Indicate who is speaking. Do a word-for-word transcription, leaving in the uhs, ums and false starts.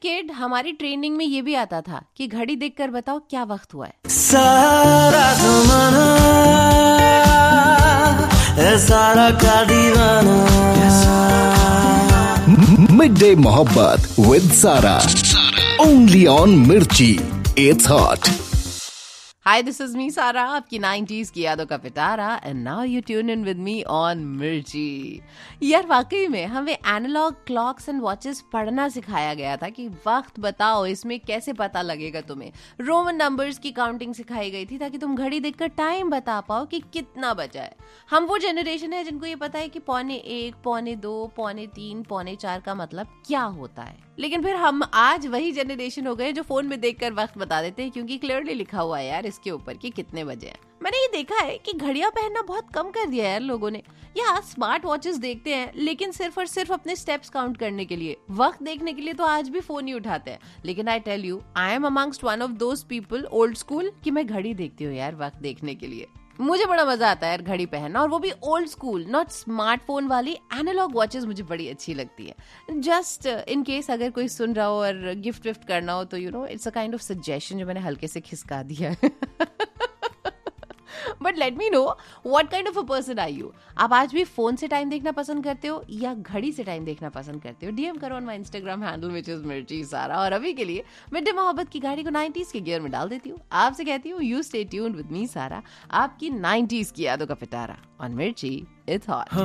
Speaker 1: Kid हमारी training में ये भी आता था कि घड़ी देखकर बताओ क्या वक्त हुआ है।
Speaker 2: सारा ज़माना है सारा का दीवाना।
Speaker 3: Midday Mohabbat with Sara. Only on Mirchi. It's hot.
Speaker 1: Hi, this is me, Sara, आपकी नाइंटीज़ की यादों का पिटारा, and now you tune in with me on मिर्ची। यार वाकई में हमें एनालॉग क्लॉक्स एंड वॉचेस पढ़ना सिखाया गया था कि वक्त बताओ इसमें कैसे पता लगेगा तुम्हें। रोमन नंबर्स की काउंटिंग सिखाई गई थी ताकि तुम घड़ी देखकर टाइम बता पाओ कि कितना बचा है। हम वो जनरेशन है जिनको ये पता है कि पौने एक, पौने दो, पौने तीन, पौने चार का मतलब क्या होता है। लेकिन फिर हम आज वही जनरेशन हो गए जो फोन में देखकर वक्त बता देते हैं क्योंकि क्लियरली लिखा हुआ है यार इसके ऊपर कि कितने बजे हैं। मैंने ये देखा है कि घड़ियां पहनना बहुत कम कर दिया है यार लोगों ने। यार स्मार्ट वॉचेस देखते हैं लेकिन सिर्फ और सिर्फ अपने स्टेप्स काउंट करने के लिए, वक्त देखने के लिए तो आज भी फोन ही उठाते हैं। लेकिन I tell you, I am amongst one of those people old school कि मैं घड़ी देखती हूँ यार वक्त देखने के लिए। मुझे बड़ा मजा आता है यार घड़ी पहनना, और वो भी ओल्ड स्कूल, नॉट स्मार्टफोन वाली एनालॉग वॉचेस मुझे बड़ी अच्छी लगती है। जस्ट इन केस अगर कोई सुन रहा हो और गिफ्ट विफ्ट करना हो तो you know it's a kind of suggestion जो मैंने हल्के से खिसका दिया है। But let me know what kind of a person are you. आप आज भी फोन से टाइम देखना पसंद करते हो या घड़ी से टाइम देखना पसंद करते हो? डीएम करो on my Instagram handle which is मिर्ची सारा। और अभी के लिए मिडडे मोहब्बत की गाड़ी को नाइंटीज़ के गियर में डाल देती हूँ। आपसे कहती हूँ you stay tuned with me सारा, आपकी नाइंटीज़ की यादों का पिटारा ऑन मिर्ची। It's hot.